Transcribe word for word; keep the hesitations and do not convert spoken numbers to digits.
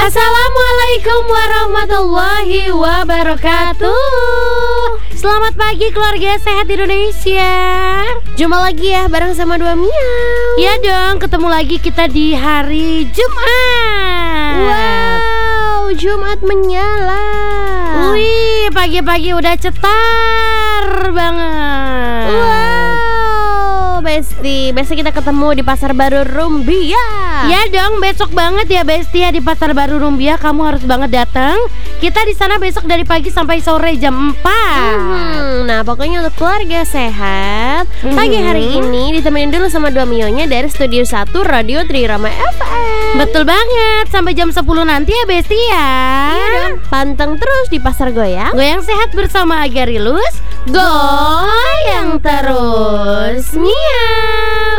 Assalamualaikum warahmatullahi wabarakatuh. Selamat pagi keluarga sehat Indonesia. Jumpa lagi ya bareng sama Dua Miau. Ya dong, ketemu lagi kita di hari Jumat. Wow, Jumat menyala. Wih, pagi-pagi udah cetar banget. Wow, Besti, besok kita ketemu di Pasar Baru Rumbia. Ya dong, besok banget ya Besti ya di Pasar Baru Rumbia. Kamu harus banget datang. Kita di sana besok dari pagi sampai sore jam empat. Hmm, nah, pokoknya untuk keluarga sehat, Mhm. pagi hari ini ditemenin dulu sama Dua Mionya dari Studio satu Radio Trirama F M. Betul banget, sampai jam sepuluh nanti ya Besti ya. Iya dong, panteng terus di Pasar Goyang. Goyang sehat bersama Agarilus. Goyang terus. Miau.